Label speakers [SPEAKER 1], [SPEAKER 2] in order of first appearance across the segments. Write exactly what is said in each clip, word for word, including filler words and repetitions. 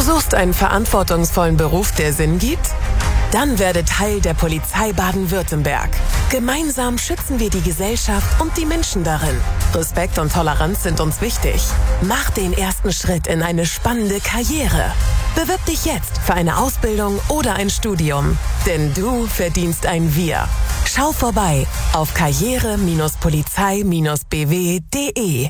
[SPEAKER 1] suchst einen verantwortungsvollen Beruf, der Sinn gibt? Dann werde Teil der Polizei Baden-Württemberg. Gemeinsam schützen wir die Gesellschaft und die Menschen darin. Respekt und Toleranz sind uns wichtig. Mach den ersten Schritt in eine spannende Karriere. Bewirb dich jetzt für eine Ausbildung oder ein Studium. Denn du verdienst ein Wir. Schau vorbei auf karriere Bindestrich polizei Bindestrich b w punkt de.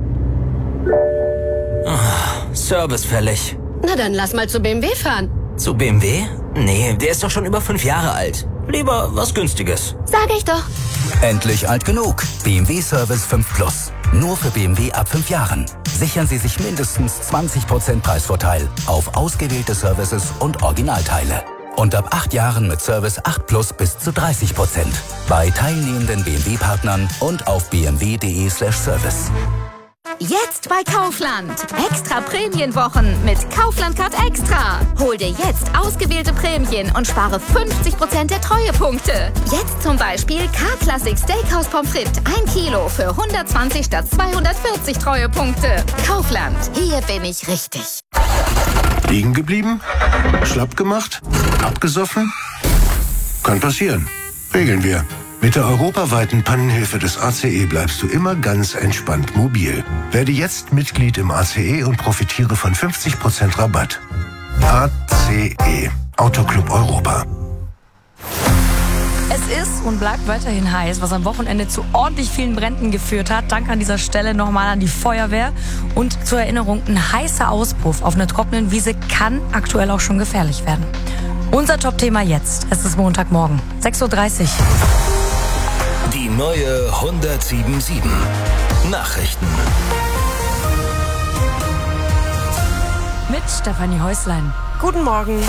[SPEAKER 2] Oh, Service fällig.
[SPEAKER 3] Na dann lass mal zu B M W fahren.
[SPEAKER 2] Zu B M W? Nee, der ist doch schon über fünf Jahre alt. Lieber was Günstiges.
[SPEAKER 3] Sag ich doch.
[SPEAKER 4] Endlich alt genug. B M W Service fünf Plus. Nur für B M W ab fünf Jahren. Sichern Sie sich mindestens zwanzig Prozent Preisvorteil auf ausgewählte Services und Originalteile. Und ab acht Jahren mit Service acht Plus bis zu dreißig Prozent. Bei teilnehmenden B M W-Partnern und auf b m w punkt de slash service.
[SPEAKER 5] Jetzt bei Kaufland. Extra Prämienwochen mit Kaufland Card Extra. Hol dir jetzt ausgewählte Prämien und spare fünfzig Prozent der Treuepunkte. Jetzt zum Beispiel K-Classic Steakhouse Pommes frites ein Kilo für hundertzwanzig statt zweihundertvierzig Treuepunkte. Kaufland. Hier bin ich richtig.
[SPEAKER 6] Liegen geblieben? Schlapp gemacht? Abgesoffen? Kann passieren. Regeln wir. Mit der europaweiten Pannenhilfe des A C E bleibst du immer ganz entspannt mobil. Werde jetzt Mitglied im A C E und profitiere von fünfzig Prozent Rabatt. A C E. Autoclub Europa.
[SPEAKER 7] Es ist und bleibt weiterhin heiß, was am Wochenende zu ordentlich vielen Bränden geführt hat. Dank an dieser Stelle nochmal an die Feuerwehr. Und zur Erinnerung, ein heißer Auspuff auf einer trockenen Wiese kann aktuell auch schon gefährlich werden. Unser Top-Thema jetzt. Es ist Montagmorgen, sechs Uhr dreißig.
[SPEAKER 8] Die neue hundertsieben sieben Nachrichten.
[SPEAKER 7] Mit Stefanie Häuslein.
[SPEAKER 9] Guten Morgen.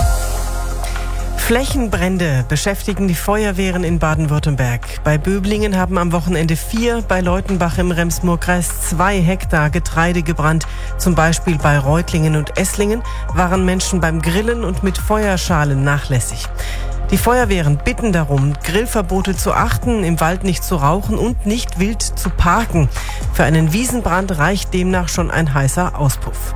[SPEAKER 9] Flächenbrände beschäftigen die Feuerwehren in Baden-Württemberg. Bei Böblingen haben am Wochenende vier, bei Leutenbach im Rems-Murr-Kreis zwei Hektar Getreide gebrannt. Zum Beispiel bei Reutlingen und Esslingen waren Menschen beim Grillen und mit Feuerschalen nachlässig. Die Feuerwehren bitten darum, Grillverbote zu achten, im Wald nicht zu rauchen und nicht wild zu parken. Für einen Wiesenbrand reicht demnach schon ein heißer Auspuff.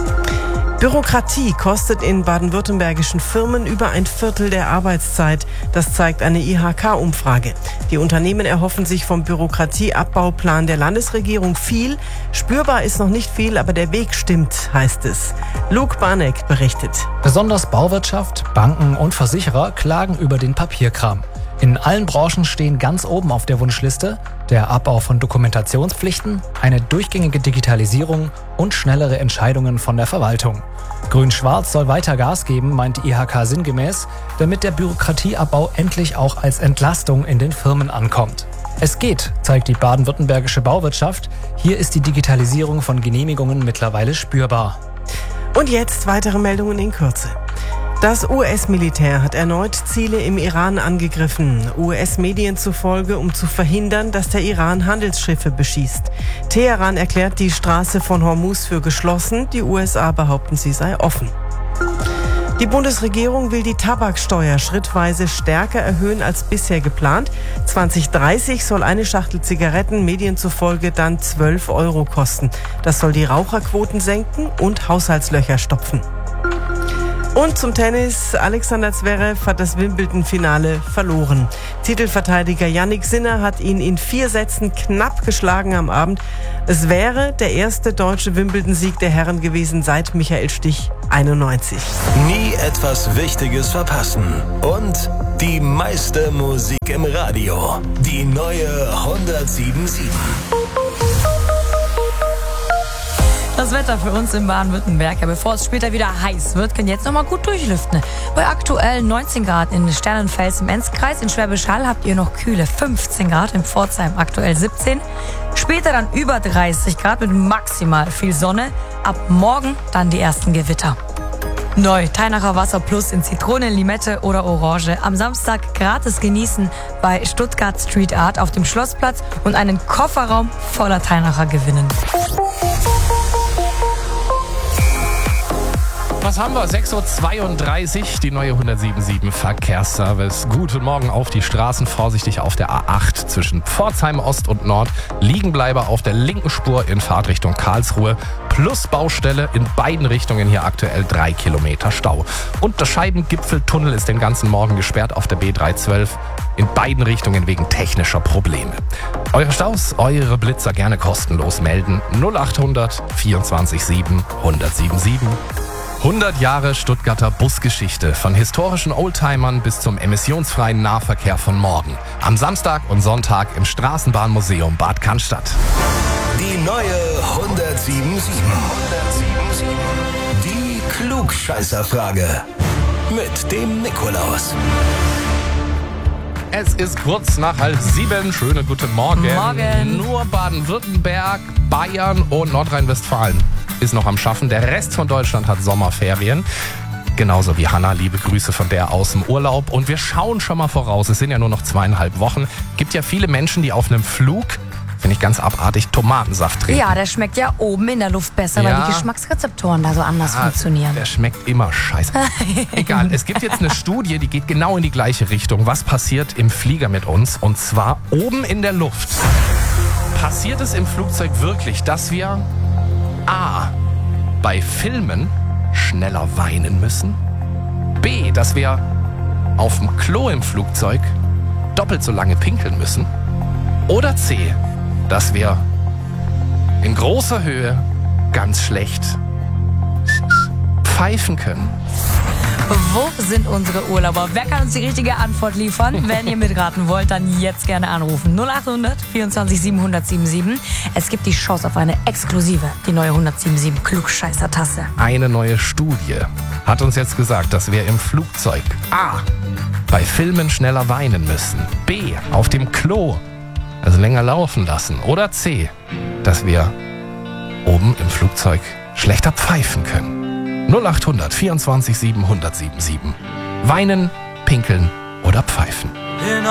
[SPEAKER 9] Bürokratie kostet in baden-württembergischen Firmen über ein Viertel der Arbeitszeit. Das zeigt eine I H K-Umfrage. Die Unternehmen erhoffen sich vom Bürokratieabbauplan der Landesregierung viel. Spürbar ist noch nicht viel, aber der Weg stimmt, heißt es. Luke Barneck berichtet.
[SPEAKER 10] Besonders Bauwirtschaft, Banken und Versicherer klagen über den Papierkram. In allen Branchen stehen ganz oben auf der Wunschliste der Abbau von Dokumentationspflichten, eine durchgängige Digitalisierung und schnellere Entscheidungen von der Verwaltung. Grün-Schwarz soll weiter Gas geben, meint die I H K sinngemäß, damit der Bürokratieabbau endlich auch als Entlastung in den Firmen ankommt. Es geht, zeigt die baden-württembergische Bauwirtschaft. Hier ist die Digitalisierung von Genehmigungen mittlerweile spürbar.
[SPEAKER 9] Und jetzt weitere Meldungen in Kürze. Das U S-Militär hat erneut Ziele im Iran angegriffen. U S-Medien zufolge, um zu verhindern, dass der Iran Handelsschiffe beschießt. Teheran erklärt die Straße von Hormuz für geschlossen. Die U S A behaupten, sie sei offen. Die Bundesregierung will die Tabaksteuer schrittweise stärker erhöhen als bisher geplant. zwanzig dreißig soll eine Schachtel Zigaretten Medien zufolge dann zwölf Euro kosten. Das soll die Raucherquoten senken und Haushaltslöcher stopfen. Und zum Tennis. Alexander Zverev hat das Wimbledon-Finale verloren. Titelverteidiger Jannik Sinner hat ihn in vier Sätzen knapp geschlagen am Abend. Es wäre der erste deutsche Wimbledon-Sieg der Herren gewesen seit Michael Stich einundneunzig.
[SPEAKER 8] Nie etwas Wichtiges verpassen. Und die meiste Musik im Radio. Die neue hundertsieben sieben.
[SPEAKER 7] Das Wetter für uns in Baden-Württemberg. Ja, bevor es später wieder heiß wird, können jetzt noch mal gut durchlüften. Bei aktuell neunzehn Grad in Sternenfels im Enzkreis. In Schwäbisch Hall habt ihr noch kühle fünfzehn Grad, in Pforzheim aktuell siebzehn. Später dann über dreißig Grad mit maximal viel Sonne. Ab morgen dann die ersten Gewitter. Neu Teinacher Wasser Plus in Zitrone, Limette oder Orange. Am Samstag gratis genießen bei Stuttgart Street Art auf dem Schlossplatz und einen Kofferraum voller Teinacher gewinnen.
[SPEAKER 11] was haben wir? sechs Uhr zweiunddreißig, die neue hundertsieben Verkehrsservice. Guten Morgen auf die Straßen, vorsichtig auf der A acht zwischen Pforzheim Ost und Nord. Liegenbleiber auf der linken Spur in Fahrtrichtung Karlsruhe. Plus Baustelle in beiden Richtungen, hier aktuell drei Kilometer Stau. Und der Scheibengipfeltunnel ist den ganzen Morgen gesperrt auf der B dreihundertzwölf. In beiden Richtungen wegen technischer Probleme. Eure Staus, eure Blitzer gerne kostenlos melden. null acht hundert vierundzwanzig sieben hundertsiebenundsiebzig. hundert Jahre Stuttgarter Busgeschichte. Von historischen Oldtimern bis zum emissionsfreien Nahverkehr von morgen. Am Samstag und Sonntag im Straßenbahnmuseum Bad Cannstatt.
[SPEAKER 8] Die neue hundertsiebenundsiebzig. Die Klugscheißerfrage. Mit dem Nikolaus.
[SPEAKER 11] Es ist kurz nach halb sieben. Schönen guten Morgen.
[SPEAKER 7] Morgen.
[SPEAKER 11] Nur Baden-Württemberg, Bayern und Nordrhein-Westfalen ist noch am Schaffen. Der Rest von Deutschland hat Sommerferien. Genauso wie Hanna. Liebe Grüße von der aus dem Urlaub. Und wir schauen schon mal voraus. Es sind ja nur noch zweieinhalb Wochen. Gibt ja viele Menschen, die auf einem Flug, finde ich ganz abartig, Tomatensaft trinken.
[SPEAKER 7] Ja, der schmeckt ja oben in der Luft besser,
[SPEAKER 11] Ja.
[SPEAKER 7] weil die Geschmacksrezeptoren da so anders
[SPEAKER 11] Ah,
[SPEAKER 7] funktionieren.
[SPEAKER 11] Der schmeckt immer scheiße. Egal, es gibt jetzt eine Studie, die geht genau in die gleiche Richtung. Was passiert im Flieger mit uns? Und zwar oben in der Luft. Passiert es im Flugzeug wirklich, dass wir A. bei Filmen schneller weinen müssen? B. dass wir auf dem Klo im Flugzeug doppelt so lange pinkeln müssen? Oder C. dass wir in großer Höhe ganz schlecht pfeifen können?
[SPEAKER 7] Wo sind unsere Urlauber? Wer kann uns die richtige Antwort liefern? Wenn ihr mitraten wollt, dann jetzt gerne anrufen. null acht hundert vierundzwanzig sieben hundertsiebenundsiebzig. Es gibt die Chance auf eine exklusive, die neue hundertsiebenundsiebzig Klugscheißer-Tasse.
[SPEAKER 11] Eine neue Studie hat uns jetzt gesagt, dass wir im Flugzeug A. bei Filmen schneller weinen müssen, B. auf dem Klo also länger laufen lassen oder C. dass wir oben im Flugzeug schlechter pfeifen können. null acht hundert vierundzwanzig sieben hundertsiebenundsiebzig. Weinen, pinkeln oder pfeifen.